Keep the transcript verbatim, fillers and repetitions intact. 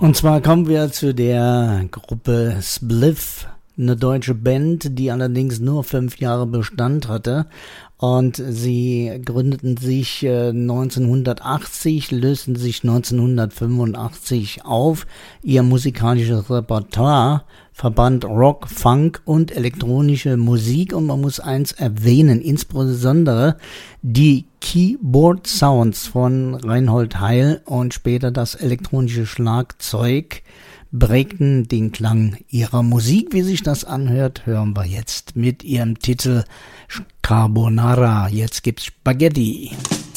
Und zwar kommen wir zu der Gruppe Spliff, eine deutsche Band, die allerdings nur fünf Jahre Bestand hatte. Und sie gründeten sich äh, neunzehnhundertachtzig, lösten sich neunzehnhundertfünfundachtzig auf. Ihr musikalisches Repertoire verband Rock, Funk und elektronische Musik. Und man muss eins erwähnen, insbesondere die Keyboard Sounds von Reinhold Heil und später das elektronische Schlagzeug prägten den Klang ihrer Musik. Wie sich das anhört, hören wir jetzt mit ihrem Titel Carbonara. Jetzt gibt's Spaghetti.